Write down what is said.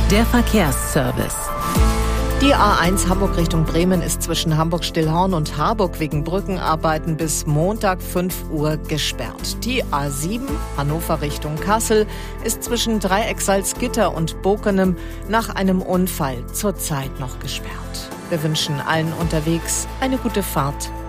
Der Verkehrsservice. Die A1 Hamburg Richtung Bremen ist zwischen Hamburg-Stillhorn und Harburg wegen Brückenarbeiten bis Montag 5 Uhr gesperrt. Die A7 Hannover Richtung Kassel ist zwischen Dreieck-Salzgitter und Bokenem nach einem Unfall zurzeit noch gesperrt. Wir wünschen allen unterwegs eine gute Fahrt